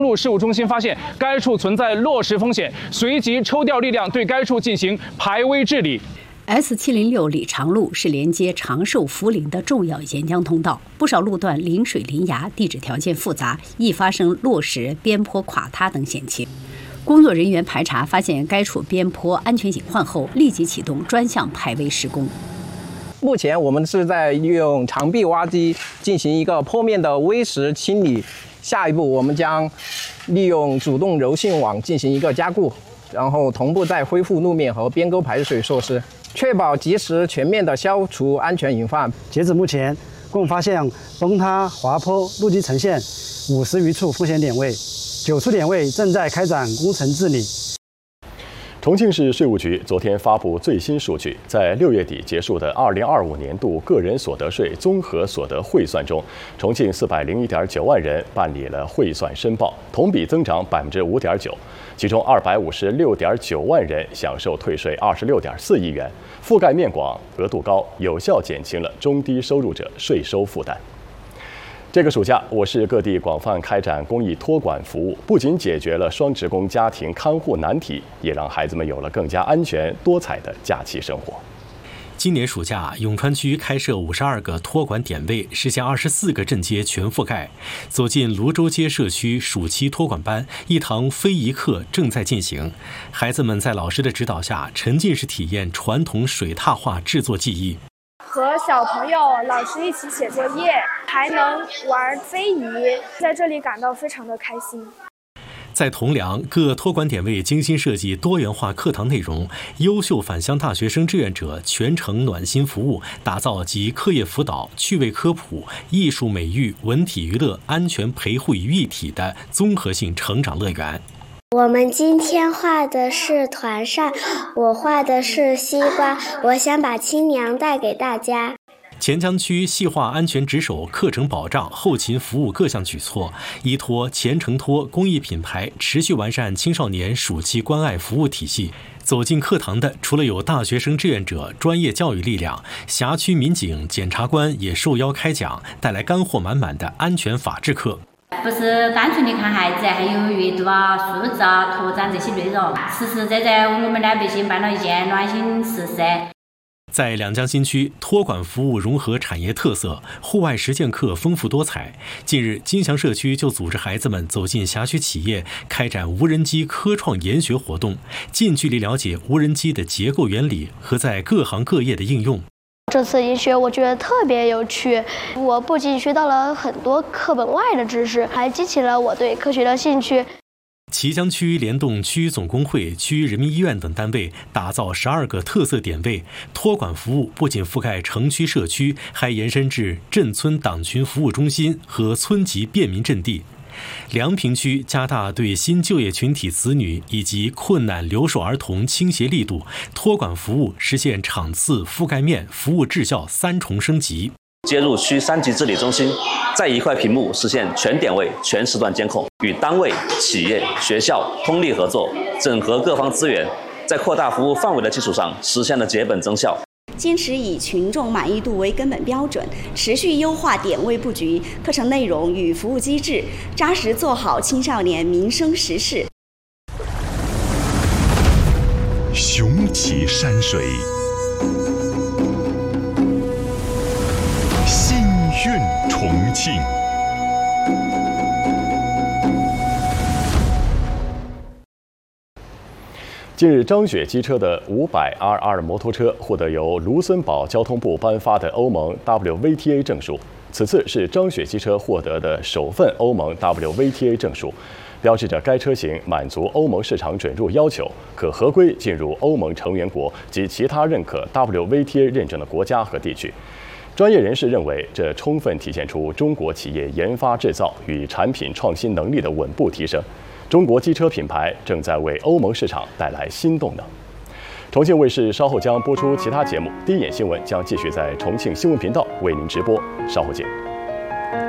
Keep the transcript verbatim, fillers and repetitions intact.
路事务中心发现该处存在落石风险，随即抽调力量对该处进行排危治理。 S 七零六里长路是连接长寿涪陵的重要沿江通道，不少路段临水临崖，地质条件复杂，易发生落石、边坡垮塌等险情。工作人员排查发现该处边坡安全隐患后，立即启动专项排危施工。 目前我们是在利用长臂挖机进行一个坡面的危石清理，下一步我们将利用主动柔性网进行一个加固，然后同步再恢复路面和边沟排水措施，确保及时全面的消除安全隐患。 截止目前，共发现崩塌、滑坡、路基呈现五十余处风险点位，九处点位正在开展工程治理。 重庆市税务局昨天发布最新数据，在六月底结束的二零二五年度个人所得税综合所得汇算中，重庆四百零一点九万人办理了汇算申报，同比增长百分之五点九。其中二百五十六点九万人享受退税二十六点四亿元，覆盖面广、额度高，有效减轻了中低收入者税收负担。这个暑假，我市各地广泛开展公益托管服务，不仅解决了双职工家庭看护难题，也让孩子们有了更加安全多彩的假期生活。 今年暑假，永川区开设五十二个托管点位，实现二十四个镇街全覆盖。走进泸州街社区暑期托管班，一堂非遗课正在进行，孩子们在老师的指导下，沉浸式体验传统水拓画制作技艺。 和小朋友、老师一起写作业，还能玩非遗，在这里感到非常的开心。 在铜梁，各托管点位精心设计多元化课堂内容，优秀返乡大学生志愿者全程暖心服务，打造集课业辅导、趣味科普、艺术美育、文体娱乐、安全陪护于一体的综合性成长乐园。 我们今天画的是团扇，我画的是西瓜，我想把清凉带给大家。 黔江区细化安全值守、课程保障、后勤服务各项举措，依托黔城托公益品牌，持续完善青少年暑期关爱服务体系。走进课堂的，除了有大学生志愿者、专业教育力量，辖区民警、检察官也受邀开讲，带来干货满满的安全法治课。 不是单纯的看孩子，还有阅读啊、数字啊、拓展这些内容，实实在在我们老百姓办了一件暖心实事。 在两江新区，托管服务融合产业特色，户外实践课丰富多彩。近日，金祥社区就组织孩子们走进辖区企业，开展无人机科创研学活动，近距离了解无人机的结构原理和在各行各业的应用。 这次研学我觉得特别有趣，我不仅学到了很多课本外的知识，还激起了我对科学的兴趣。 綦江区联动区总工会、区人民医院等单位，打造十二个特色点位，托管服务不仅覆盖城区社区，还延伸至镇村党群服务中心和村级便民阵地。梁平区加大对新就业群体子女以及困难留守儿童倾斜力度，托管服务实现场次、覆盖面、服务质效三重升级。 接入区三级治理中心，在一块屏幕实现全点位、全时段监控，与单位、企业、学校通力合作，整合各方资源，在扩大服务范围的基础上，实现了节本增效。 坚持以群众满意度为根本标准，持续优化点位布局、课程内容与服务机制，扎实做好青少年民生实事。 雄奇山水，心韵重庆。 近日，张雪机车的五百 R R 摩托车获得由卢森堡交通部颁发的欧盟 W V T A 证书，此次是张雪机车获得的首份欧盟 W V T A 证书，标志着该车型满足欧盟市场准入要求，可合规进入欧盟成员国及其他认可 W V T A 认证的国家和地区。专业人士认为，这充分体现出中国企业研发制造与产品创新能力的稳步提升。中国机车品牌正在为欧盟市场带来新动能。重庆卫视稍后将播出其他节目，第一眼新闻将继续在重庆新闻频道为您直播，稍后见。